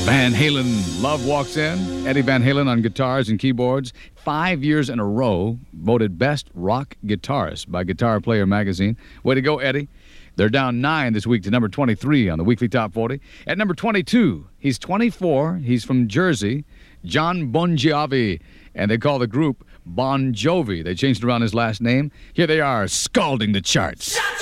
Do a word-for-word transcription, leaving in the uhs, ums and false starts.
Van Halen, Love Walks In. Eddie Van Halen on guitars and keyboards. Five years in a row, voted best rock guitarist by Guitar Player magazine. Way to go, Eddie. They're down nine this week to number twenty-three on the weekly top forty. At number twenty-two, he's twenty-four. He's from Jersey. John Bon Jovi. And they call the group Bon Jovi. They changed around his last name. Here they are, scalding the charts.